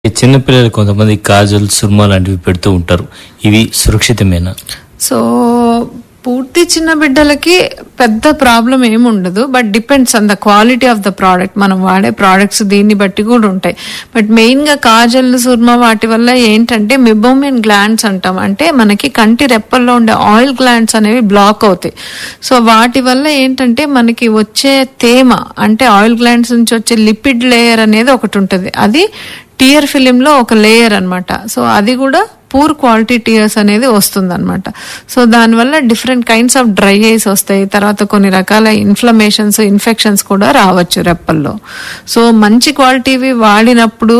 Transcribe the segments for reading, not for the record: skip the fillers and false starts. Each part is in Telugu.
చిన్నపిల్లలు కొంతమంది కాజల్, సుర్మా లాంటివి పెడుతూ ఉంటారు. ఇవి సురక్షితమేనా? సో పూర్తి చిన్న బిడ్డలకి పెద్ద ప్రాబ్లం ఏమి ఉండదు. But depends on the quality of the product. మనం వాడే ప్రోడక్ట్స్ దీన్ని బట్టి కూడా ఉంటాయి. బట్ మెయిన్ గా కాజల్, సుర్మా వాటి వల్ల ఏంటంటే మెబోమియన్ గ్లాండ్స్ అంటాం. అంటే మనకి కంటి రెప్పల్లో ఉండే ఆయిల్ గ్లాండ్స్ అనేవి బ్లాక్ అవుతాయి. సో వాటి వల్ల ఏంటంటే మనకి వచ్చే తేమ, అంటే ఆయిల్ గ్లాండ్స్ నుంచి వచ్చే లిపిడ్ లేయర్ అనేది ఒకటి ఉంటుంది. అది టియర్ ఫిలిం లో ఒక లేయర్ అన్నమాట. సో అది కూడా పూర్ క్వాలిటీ టియర్స్ అనేది వస్తుంది అనమాట. సో దానివల్ల different kinds of dry ice వస్తాయి. తర్వాత కొన్ని రకాల ఇన్ఫ్లమేషన్స్, ఇన్ఫెక్షన్స్ కూడా రావచ్చు రెప్పల్లో. సో మంచి క్వాలిటీవి వాడినప్పుడు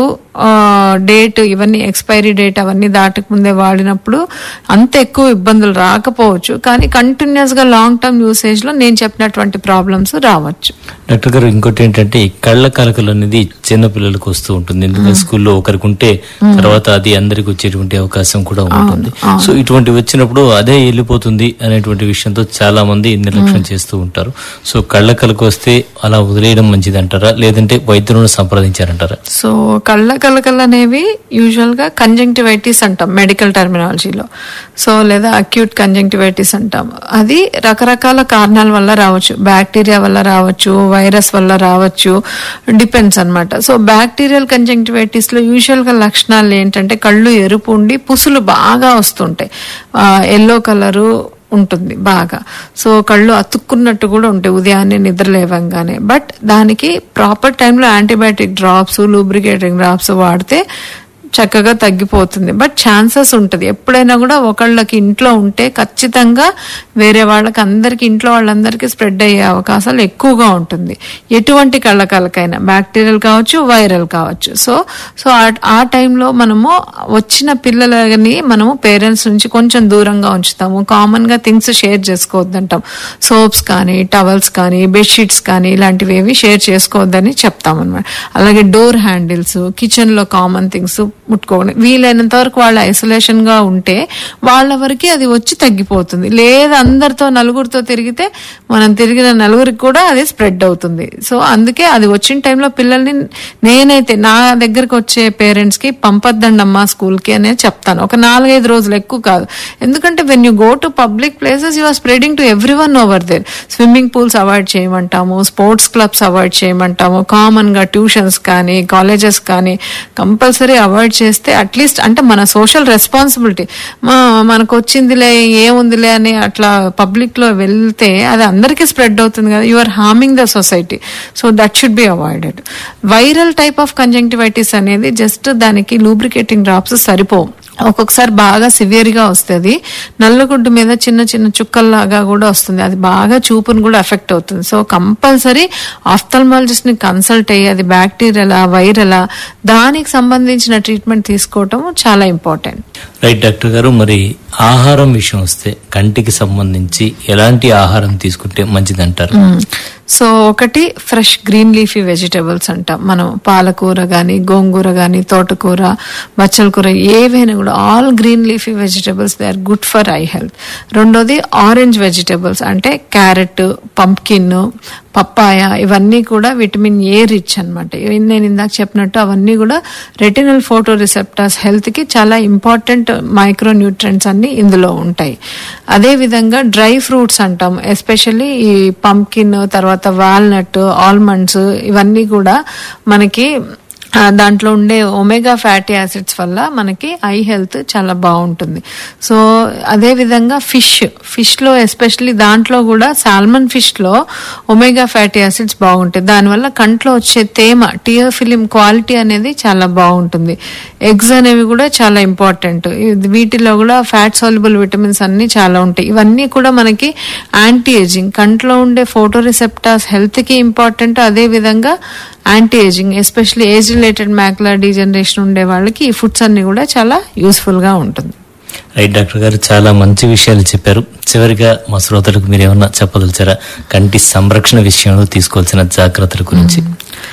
డేట్, ఇవన్నీ ఎక్స్పైరీ డేట్ అవన్నీ దాటక ముందే వాడినప్పుడు అంత ఎక్కువ ఇబ్బందులు రాకపోవచ్చు. కానీ కంటిన్యూస్ గా లాంగ్ టర్మ్ యూసేజ్ లో నేను చెప్పినటువంటి ప్రాబ్లమ్స్ రావచ్చు. డాక్టర్ గారు, ఇంకోటి ఏంటంటే ఈ కళ్ళ కలకలు అనేది చిన్న పిల్లలకు వస్తూ ఉంటుంది. ఎందుకంటే స్కూల్లో ఒకరికి ఉంటే తర్వాత అది అందరికి వచ్చేటువంటి అవకాశం కూడా ఉంటుంది. సో ఇటువంటి వచ్చినప్పుడు అదే వెళ్ళిపోతుంది అనేటువంటి విషయంతో చాలా మంది నిర్లక్ష్యం చేస్తూ ఉంటారు. సో కళ్ళ కలకు వస్తే అలా వదిలేయడం మంచిది అంటారా, లేదంటే వైద్యులను సంప్రదించారంటారా? సో కళ్ళ కలకలు అనేవి యూజువల్ గా కంజంక్టివైటిస్ అంటాం మెడికల్ టర్మినాలజీలో. సో లేదా అక్యూట్ కంజంక్టివైటిస్ అంటాం. అది రకరకాల కారణాల వల్ల రావచ్చు. బ్యాక్టీరియా వల్ల రావచ్చు, వైరస్ వల్ల రావచ్చు, డిపెండ్స్ అన్నమాట. సో బ్యాక్టీరియల్ కంజంక్టివైటిస్ లో యూజువల్ గా లక్షణాలు ఏంటంటే కళ్ళు ఎరుపు ఉండి పుసులు బాగా వస్తుంటాయి, ఎల్లో కలరు ఉంటుంది బాగా. సో కళ్ళు అతుక్కున్నట్టు కూడా ఉంటాయి ఉదయాన్నే నిద్ర లేవంగానే. బట్ దానికి ప్రాపర్ టైంలో యాంటీబయాటిక్ డ్రాప్స్, లూబ్రికేటింగ్ డ్రాప్స్ వాడితే చక్కగా తగ్గిపోతుంది. బట్ ఛాన్సెస్ ఉంటుంది. ఎప్పుడైనా కూడా ఒకళ్ళకి ఇంట్లో ఉంటే ఖచ్చితంగా వేరే వాళ్ళకి, అందరికి, ఇంట్లో వాళ్ళందరికీ స్ప్రెడ్ అయ్యే అవకాశాలు ఎక్కువగా ఉంటుంది. ఎటువంటి కళ్ళకలకైనా బ్యాక్టీరియల్ కావచ్చు, వైరల్ కావచ్చు. సో ఆ టైంలో మనము వచ్చిన పిల్లలని మనము పేరెంట్స్ నుంచి కొంచెం దూరంగా ఉంచుతాము. కామన్ గా థింగ్స్ షేర్ చేసుకోవద్దంటాం. సోప్స్ కానీ, టవల్స్ కానీ, బెడ్షీట్స్ కానీ ఇలాంటివి ఏవి షేర్ చేసుకోవద్దని చెప్తామన్నమాట. అలాగే డోర్ హ్యాండిల్స్, కిచెన్ లో కామన్ థింగ్స్ ముట్టుకోండి. వీలైనంత వరకు వాళ్ళు ఐసోలేషన్ గా ఉంటే వాళ్ళ వరకు అది వచ్చి తగ్గిపోతుంది. లేదా అందరితో, నలుగురితో తిరిగితే మనం తిరిగిన నలుగురికి కూడా అది స్ప్రెడ్ అవుతుంది. సో అందుకే అది వచ్చిన టైంలో పిల్లల్ని నేనైతే నా దగ్గరకు వచ్చే పేరెంట్స్ కి పంపొద్దండమ్మా స్కూల్ కి అనే చెప్తాను. ఒక 4-5 రోజులు, ఎక్కువ కాదు. ఎందుకంటే when you go to public places you are spreading to every one over there. Swimming pools avoid చేయమంటాము, sports clubs avoid చేయమంటాము. Common గా ట్యూషన్స్ కానీ, కాలేజెస్ కానీ కంపల్సరీ అవాయిడ్ చేస్తే అట్లీస్ట్, అంటే మన సోషల్ రెస్పాన్సిబిలిటీ, మనకు వచ్చిందిలే ఏముందిలే అని అట్లా పబ్లిక్ లో వెళ్తే అది అందరికీ స్ప్రెడ్ అవుతుంది కదా. You are harming the society. So that should be avoided. Viral type of conjunctivitis అనేది జస్ట్ దానికి లూబ్రికేటింగ్ డ్రాప్స్ సరిపోవు. ఒక్కొక్కసారి బాగా సివియర్ గా వస్తుంది. నల్లగుడ్డు మీద చిన్న చిన్న చుక్కల్లాగా కూడా వస్తుంది. అది బాగా చూపును కూడా ఎఫెక్ట్ అవుతుంది. సో కంపల్సరీ ఆఫ్థల్మాలజిస్ట్ ని కన్సల్ట్ అయ్యి అది బ్యాక్టీరియలా, వైరలా, దానికి సంబంధించిన ట్రీట్మెంట్ తీసుకోవటం చాలా ఇంపార్టెంట్. రైట్ డాక్టర్ గారు, మరి ఆహారం విషయం వస్తే కంటికి సంబంధించి ఎలాంటి ఆహారం తీసుకుంటే మంచిది అంటారు? సో ఒకటి ఫ్రెష్ గ్రీన్ లీఫీ వెజిటబుల్స్ అంటాం మనం. పాలకూర గాని, గోంగూర గాని, తోటకూర, బచ్చల కూర, ఏవైనా కూడా all green leafy vegetables they are good for I health. రెండోది ఆరెంజ్ వెజిటబుల్స్, అంటే క్యారెట్, పంప్కిన్, పప్పాయ, ఇవన్నీ కూడా విటమిన్ ఏ రిచ్ అనమాట. నేను ఇందాక చెప్పినట్టు అవన్నీ కూడా రెటినల్ ఫోటో రిసెప్టర్స్ హెల్త్ కి చాలా ఇంపార్టెంట్ మైక్రో న్యూట్రియంట్స్ అన్ని ఇందులో ఉంటాయి. అదే విధంగా డ్రై ఫ్రూట్స్ అంటాం, ఎస్పెషల్లీ ఈ పంప్కిన్, తర్వాత వాల్నట్, ఆల్మండ్స్, ఇవన్నీ కూడా మనకి దాంట్లో ఉండే ఒమేగా ఫ్యాటీ యాసిడ్స్ వల్ల మనకి ఐ హెల్త్ చాలా బాగుంటుంది. సో అదే విధంగా ఫిష్ లో ఎస్పెషల్లీ దాంట్లో కూడా సాల్మన్ ఫిష్ లో ఒమేగా ఫ్యాటీ యాసిడ్స్ బాగుంటాయి. దానివల్ల కంట్లో వచ్చే తేమ, టియర్ ఫిలిం క్వాలిటీ అనేది చాలా బాగుంటుంది. ఎగ్స్ అనేవి కూడా చాలా ఇంపార్టెంట్. వీటిలో కూడా ఫ్యాట్ సాల్యుబుల్ విటమిన్స్ అన్ని చాలా ఉంటాయి. ఇవన్నీ కూడా మనకి యాంటీ ఏజింగ్, కంట్లో ఉండే ఫోటో రిసెప్టార్స్ హెల్త్ కి ఇంపార్టెంట్. అదే విధంగా anti ageing, especially age related macular degeneration ఉండే వాళ్ళకి ఈ ఫుడ్స్ అన్ని కూడా చాలా యూస్ఫుల్ గా ఉంటుంది. రైట్ డాక్టర్ గారు, చాలా మంచి విషయాలు చెప్పారు. చివరిగా మా శ్రోతలకు మీరు ఏమన్నా చెప్పదలిచారా కంటి సంరక్షణ విషయంలో తీసుకోవాల్సిన జాగ్రత్తల గురించి?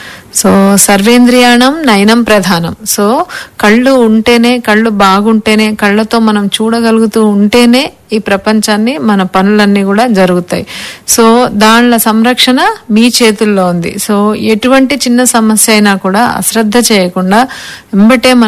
సో సర్వేంద్రియాణం నయనం ప్రధానం. సో కళ్ళు ఉంటేనే, కళ్ళు బాగుంటేనే, కళ్ళతో మనం చూడగలుగుతూ ఉంటేనే ఈ ప్రపంచాన్ని, మన పనులన్నీ కూడా జరుగుతాయి. సో దానిల సంరక్షణ మీ చేతుల్లో ఉంది. సో ఎటువంటి చిన్న సమస్య అయినా కూడా అశ్రద్ధ చేయకుండా వెంబటే